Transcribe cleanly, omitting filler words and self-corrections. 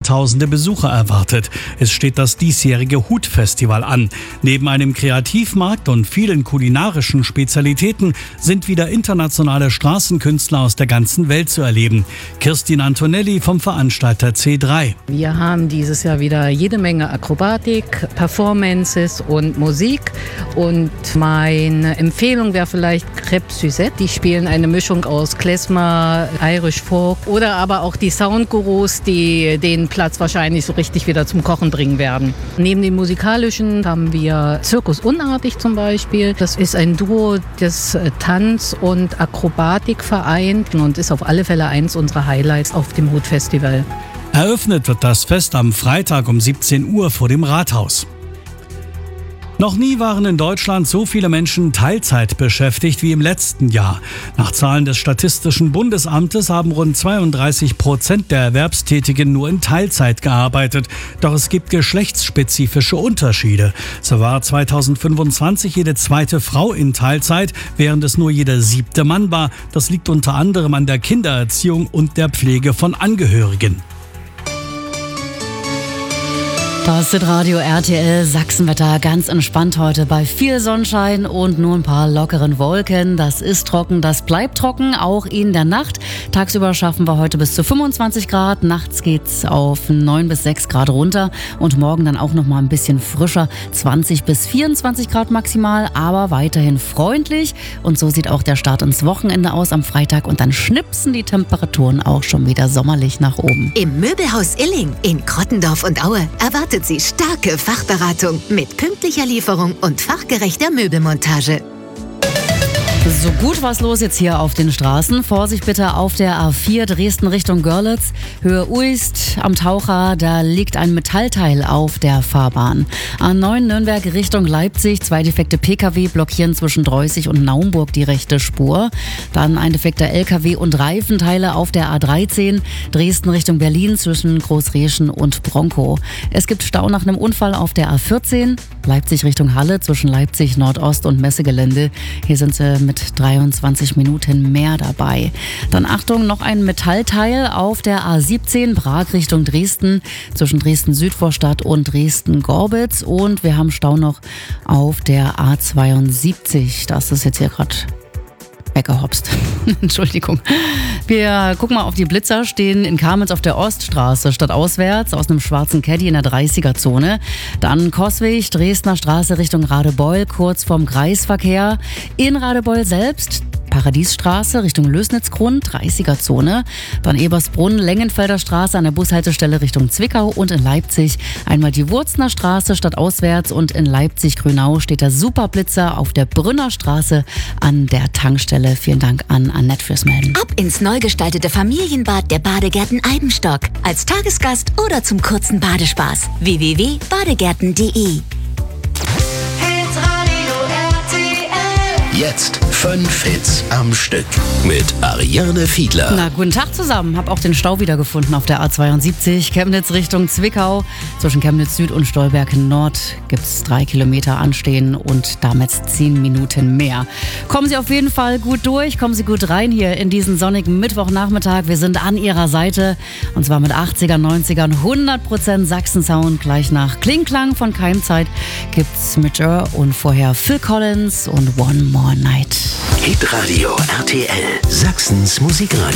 Hunderttausende Besucher erwartet. Es steht das diesjährige Hut-Festival an. Neben einem Kreativmarkt und vielen kulinarischen Spezialitäten sind wieder internationale Straßenkünstler aus der ganzen Welt zu erleben. Kirstin Antonelli vom Veranstalter C3. Wir haben dieses Jahr wieder jede Menge Akrobatik, Performances und Musik. Und meine Empfehlung wäre vielleicht Crêpes Suzette. Die spielen eine Mischung aus Klezmer, Irish Folk oder aber auch die Soundgurus, die den Platz wahrscheinlich so richtig wieder zum Kochen bringen werden. Neben dem musikalischen haben wir Zirkus Unartig zum Beispiel. Das ist ein Duo, das Tanz und Akrobatik vereint und ist auf alle Fälle eins unserer Highlights auf dem Hut-Festival. Eröffnet wird das Fest am Freitag um 17 Uhr vor dem Rathaus. Noch nie waren in Deutschland so viele Menschen Teilzeit beschäftigt wie im letzten Jahr. Nach Zahlen des Statistischen Bundesamtes haben rund 32% der Erwerbstätigen nur in Teilzeit gearbeitet. Doch es gibt geschlechtsspezifische Unterschiede. So war 2025 jede zweite Frau in Teilzeit, während es nur jeder 7. Mann war. Das liegt unter anderem an der Kindererziehung und der Pflege von Angehörigen. Das ist Radio RTL Sachsenwetter, ganz entspannt heute bei viel Sonnenschein und nur ein paar lockeren Wolken. Das ist trocken, das bleibt trocken, auch in der Nacht. Tagsüber schaffen wir heute bis zu 25 Grad, nachts geht's auf 9 bis 6 Grad runter und morgen dann auch noch mal ein bisschen frischer, 20 bis 24 Grad maximal, aber weiterhin freundlich. Und so sieht auch der Start ins Wochenende aus am Freitag und dann schnipsen die Temperaturen auch schon wieder sommerlich nach oben. Im Möbelhaus Illing in Krottendorf und Aue erwartet Sie starke Fachberatung mit pünktlicher Lieferung und fachgerechter Möbelmontage. So gut was los jetzt hier auf den Straßen. Vorsicht bitte auf der A4 Dresden Richtung Görlitz. Höhe Uist am Taucher, da liegt ein Metallteil auf der Fahrbahn. A9 Nürnberg Richtung Leipzig. 2 defekte Pkw blockieren zwischen Dreußig und Naumburg die rechte Spur. Dann ein defekter Lkw und Reifenteile auf der A13 Dresden Richtung Berlin zwischen Großreschen und Bronkow. Es gibt Stau nach einem Unfall auf der A14 Leipzig Richtung Halle zwischen Leipzig Nordost und Messegelände. Hier sind sie mit 23 Minuten mehr dabei. Dann Achtung, noch ein Metallteil auf der A17 Prag Richtung Dresden zwischen Dresden-Südvorstadt und Dresden-Gorbitz. Und wir haben Stau noch auf der A72. Das ist jetzt hier gerade weggehopst. Entschuldigung. Wir gucken mal auf die Blitzer, stehen in Kamenz auf der Oststraße stadtauswärts aus einem schwarzen Caddy in der 30er-Zone. Dann Coswig, Dresdner Straße Richtung Radebeul, kurz vorm Kreisverkehr. In Radebeul selbst Paradiesstraße Richtung Lößnitzgrund, 30er-Zone. Dann Ebersbrunn, Lengenfelder Straße an der Bushaltestelle Richtung Zwickau und in Leipzig einmal die Wurzner Straße stadtauswärts und in Leipzig-Grünau steht der Superblitzer auf der Brünner Straße an der Tankstelle. Vielen Dank an Annette fürs Melden. Ab ins neu gestaltete Familienbad der Badegärten Eibenstock. Als Tagesgast oder zum kurzen Badespaß. www.badegärten.de. Jetzt 5 Hits am Stück mit Ariane Fiedler. Na, guten Tag zusammen. Hab auch den Stau wieder gefunden auf der A72. Chemnitz Richtung Zwickau. Zwischen Chemnitz Süd und Stolberg Nord gibt's 3 Kilometer anstehen und damit 10 Minuten mehr. Kommen Sie auf jeden Fall gut durch. Kommen Sie gut rein hier in diesen sonnigen Mittwochnachmittag. Wir sind an Ihrer Seite. Und zwar mit 80er, 90ern, 100% Sachsen-Sound. Gleich nach Klingklang von Keimzeit gibt's Major und vorher Phil Collins und One More Night. Hitradio RTL, Sachsens Musikradio.